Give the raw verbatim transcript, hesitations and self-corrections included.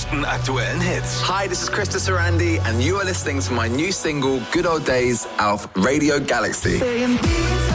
größten aktuellen Hits. Hi, this is Krista Sarandi and you are listening to my new single Good Old Days auf Radio Galaxy.